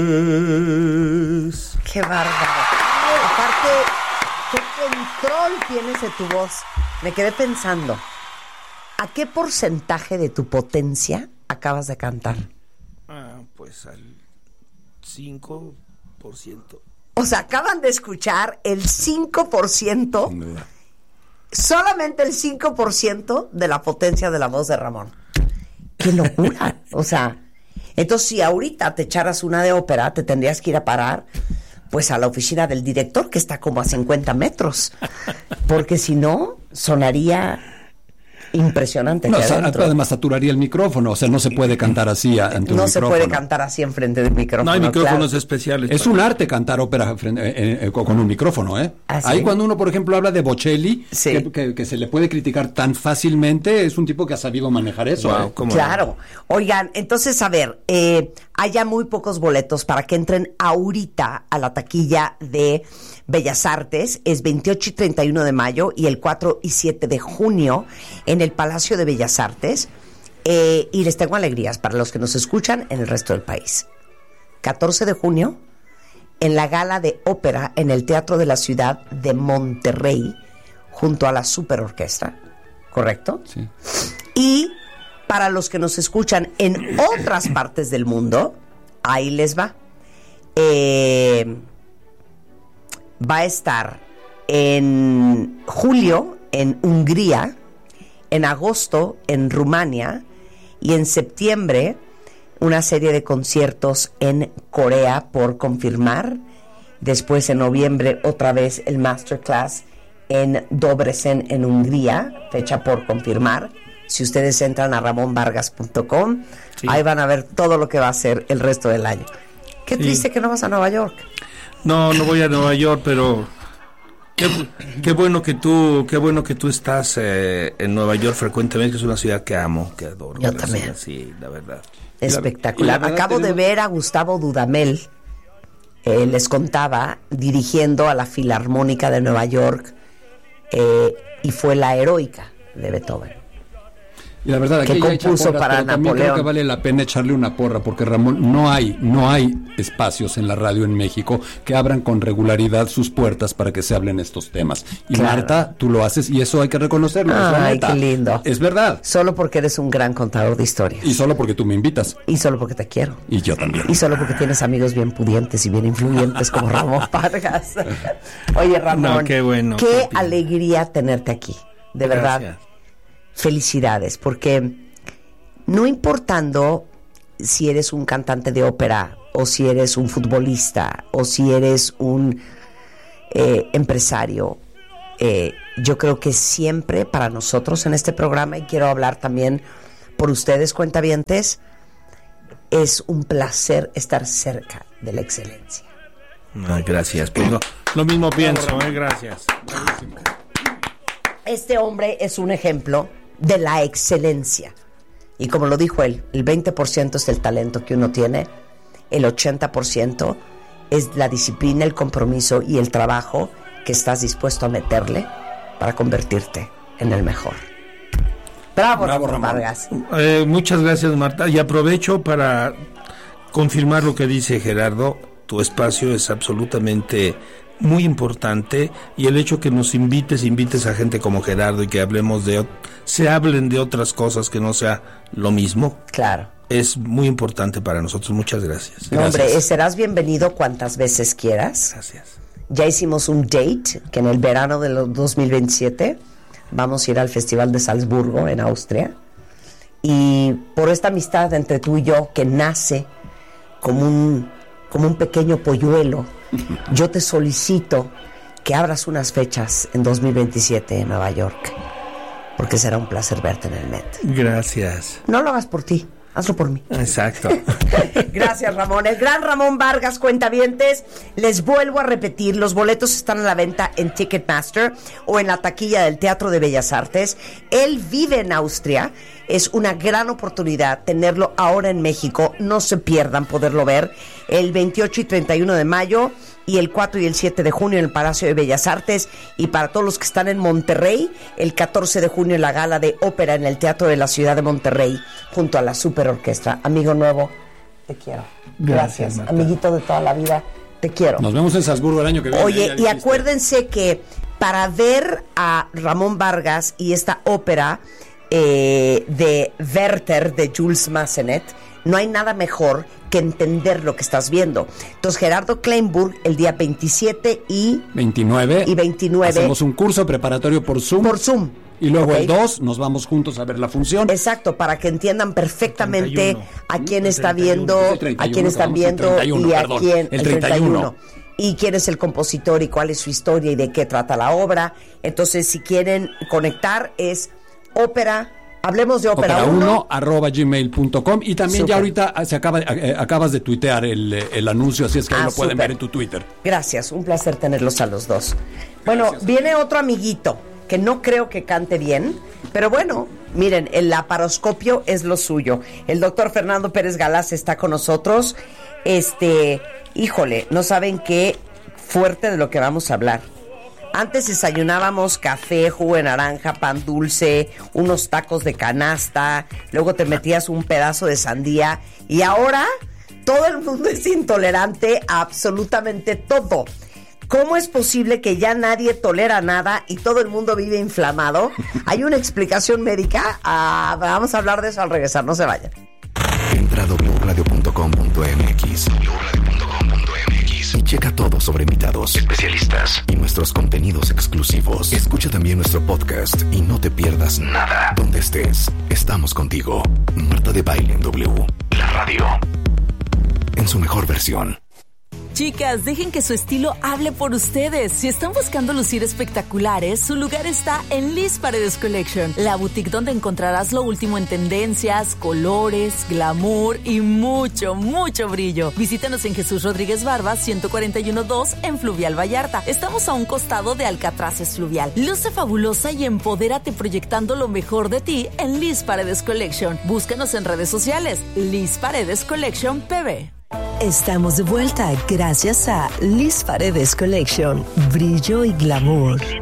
Qué bárbaro. Aparte, qué control tienes de tu voz. Me quedé pensando, ¿a qué porcentaje de tu potencia acabas de cantar? Pues al 5%. O sea, acaban de escuchar el 5%, solamente el 5% de la potencia de la voz de Ramón. ¡Qué locura! O sea, entonces si ahorita te echaras una de ópera, te tendrías que ir a parar pues a la oficina del director, que está como a 50 metros. Porque si no, sonaría impresionante. No, además saturaría el micrófono, o sea, no se puede cantar así ante un micrófono. No se puede cantar así enfrente del micrófono. No hay micrófonos claro. especiales. Es un arte cantar ópera con un micrófono, ¿eh? ¿Ah, sí? Ahí cuando uno, por ejemplo, habla de Bocelli, sí, que se le puede criticar tan fácilmente, es un tipo que ha sabido manejar eso. Wow, ¿cómo claro. No? Oigan, entonces, a ver, hay ya muy pocos boletos para que entren ahorita a la taquilla de Bellas Artes. Es 28 y 31 de mayo y el 4 y 7 de junio en el Palacio de Bellas Artes. Y les tengo alegrías para los que nos escuchan en el resto del país. 14 de junio en la Gala de Ópera en el Teatro de la Ciudad de Monterrey junto a la Super Orquesta, ¿correcto? Sí. Y para los que nos escuchan en otras partes del mundo, ahí les va. Va a estar en julio en Hungría, en agosto en Rumania y en septiembre una serie de conciertos en Corea por confirmar. Después en noviembre otra vez el Masterclass en Debrecen en Hungría, fecha por confirmar. Si ustedes entran a ramonvargas.com, sí, ahí van a ver todo lo que va a ser el resto del año. Qué triste que no vas a Nueva York. No voy a Nueva York, pero qué bueno que tú estás en Nueva York frecuentemente, que es una ciudad que amo, que adoro. Yo también. Sí, la verdad. Espectacular. La verdad, acabo de ver a Gustavo Dudamel, les contaba, dirigiendo a la Filarmónica de Nueva York, y fue la Heroica de Beethoven. Y la verdad, que compuso para Napoleón. Creo que vale la pena echarle una porra, porque Ramón, no hay espacios en la radio en México que abran con regularidad sus puertas para que se hablen estos temas. Y claro, Marta, tú lo haces y eso hay que reconocerlo. Ay, qué lindo. Es verdad. Solo porque eres un gran contador de historias. Y solo porque tú me invitas. Y solo porque te quiero. Y yo también. Y solo porque tienes amigos bien pudientes y bien influyentes como Ramón Vargas. Oye, Ramón, no, qué bueno. Qué alegría tenerte aquí. De verdad. Gracias. Felicidades, porque no importando si eres un cantante de ópera o si eres un futbolista o si eres un empresario, yo creo que siempre para nosotros en este programa, y quiero hablar también por ustedes, cuentavientes, es un placer estar cerca de la excelencia. Ay, gracias. Pues lo mismo pienso. Gracias. Buenísimo. Este hombre es un ejemplo de la excelencia. Y como lo dijo él, el 20% es el talento que uno tiene, el 80% es la disciplina, el compromiso y el trabajo que estás dispuesto a meterle para convertirte en el mejor. Bravo Ramón Vargas. Muchas gracias, Marta. Y aprovecho para confirmar lo que dice Gerardo. Tu espacio es absolutamente muy importante, y el hecho que nos invites a gente como Gerardo y que se hablen de otras cosas que no sea lo mismo. Claro. Es muy importante para nosotros. Muchas gracias. No, hombre, serás bienvenido cuantas veces quieras. Gracias. Ya hicimos un date que en el verano de 2027 vamos a ir al Festival de Salzburgo en Austria, y por esta amistad entre tú y yo que nace como un pequeño polluelo, yo te solicito que abras unas fechas en 2027 en Nueva York, porque será un placer verte en el Met. Gracias. No lo hagas por ti, hazlo por mí. Exacto. Gracias, Ramón. El gran Ramón Vargas, cuentavientes. Les vuelvo a repetir, los boletos están a la venta en Ticketmaster o en la taquilla del Teatro de Bellas Artes. Él vive en Austria. Es una gran oportunidad tenerlo ahora en México. No se pierdan poderlo ver el 28 y 31 de mayo y el 4 y el 7 de junio en el Palacio de Bellas Artes. Y para todos los que están en Monterrey, el 14 de junio en la Gala de Ópera en el Teatro de la Ciudad de Monterrey junto a la Super Orquesta. Amigo nuevo, te quiero. Gracias, Gracias. Amiguito de toda la vida, te quiero. Nos vemos en Salzburgo el año que viene. Oye, y acuérdense que para ver a Ramón Vargas y esta ópera de Werther de Jules Massenet, no hay nada mejor que entender lo que estás viendo. Entonces, Gerardo Kleinburg, el día 27 y 29 hacemos un curso preparatorio por Zoom. Por Zoom. Y luego el 2 nos vamos juntos a ver la función. Exacto, para que entiendan perfectamente 31. a quién está 31, viendo, el 31, a quién están viendo 31, y a perdón, quién el 31. Y quién es el compositor y cuál es su historia y de qué trata la obra. Entonces, si quieren conectar, es ópera. Hablemos de ópera 1 @gmail.com y también Super. ya ahorita acabas de tuitear el anuncio, así es que ahí lo pueden super. ver en tu Twitter. Gracias, un placer tenerlos a los dos. Bueno, viene otro amiguito que no creo que cante bien, pero bueno, miren, el laparoscopio es lo suyo. El doctor Fernando Pérez Galás está con nosotros. Híjole, no saben qué fuerte de lo que vamos a hablar. Antes desayunábamos café, jugo de naranja, pan dulce, unos tacos de canasta, luego te metías un pedazo de sandía y ahora todo el mundo es intolerante a absolutamente todo. ¿Cómo es posible que ya nadie tolera nada y todo el mundo vive inflamado? ¿Hay una explicación médica? Vamos a hablar de eso al regresar, no se vayan. Entra a wradio.com.mx y checa todo sobre invitados, especialistas y nuestros contenidos exclusivos. Escucha también nuestro podcast y no te pierdas nada. Donde estés, estamos contigo. Marta de Baile en W, la radio, en su mejor versión. Chicas, dejen que su estilo hable por ustedes. Si están buscando lucir espectaculares, su lugar está en Liz Paredes Collection, la boutique donde encontrarás lo último en tendencias, colores, glamour y mucho, mucho brillo. Visítanos en Jesús Rodríguez Barba, 141-2 en Fluvial Vallarta. Estamos a un costado de Alcatraces Fluvial. Luce fabulosa y empodérate proyectando lo mejor de ti en Liz Paredes Collection. Búscanos en redes sociales, Liz Paredes Collection PB. Estamos de vuelta gracias a Liz Paredes Collection, brillo y glamour.